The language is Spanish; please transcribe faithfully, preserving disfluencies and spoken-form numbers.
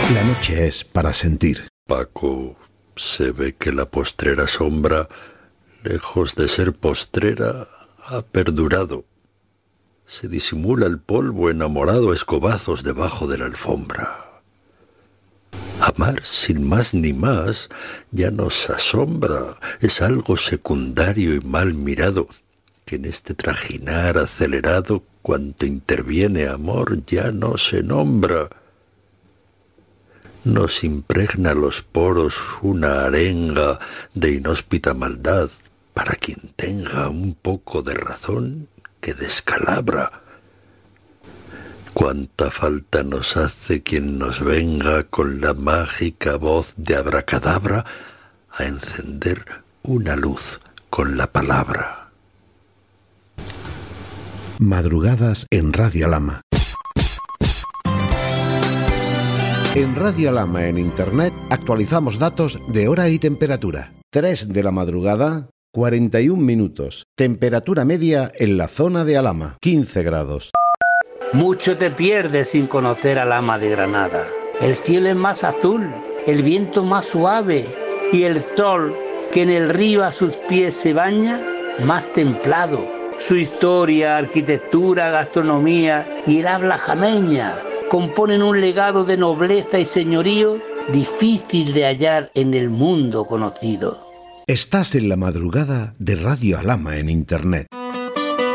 La noche es para sentir. Paco, se ve que la postrera sombra, lejos de ser postrera, ha perdurado. Se disimula el polvo enamorado a escobazos debajo de la alfombra. Amar sin más ni más ya nos asombra, es algo secundario y mal mirado, que en este trajinar acelerado, cuanto interviene amor ya no se nombra. Nos impregna los poros una arenga de inhóspita maldad, para quien tenga un poco de razón que descalabra. Cuánta falta nos hace quien nos venga con la mágica voz de abracadabra a encender una luz con la palabra. Madrugadas en Radio Alhama. En Radio Alhama en Internet actualizamos datos de hora y temperatura. tres de la madrugada, cuarenta y un minutos. Temperatura media en la zona de Alhama, quince grados. Mucho te pierdes sin conocer Alhama de Granada. El cielo es más azul, el viento más suave y el sol que en el río a sus pies se baña, más templado. Su historia, arquitectura, gastronomía y el habla jameña componen un legado de nobleza y señorío difícil de hallar en el mundo conocido. Estás en la madrugada de Radio Alhama en Internet.